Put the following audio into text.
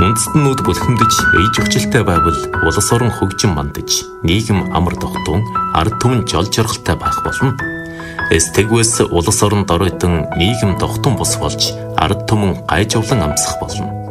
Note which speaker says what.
Speaker 1: үндэстнүүд бүлхэмдэж ээж хүчилтэй байвал улс орон хөгжин мандаж, нийгэм амар тогтун, ард түмэн жол жаргалтай байх болно. Тэгвээс улс орон доройтон нийгэм тогтун бус болж, ард түмэн гайжовлон амсах болно.